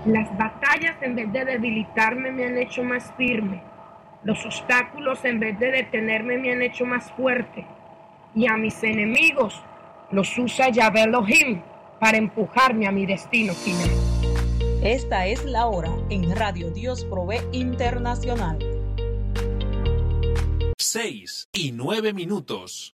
Las batallas en vez de debilitarme me han hecho más firme. Los obstáculos en vez de detenerme me han hecho más fuerte. Y a mis enemigos los usa Yahvé Elohim para empujarme a mi destino final. Esta es la hora en Radio Dios Provee Internacional. 6:09.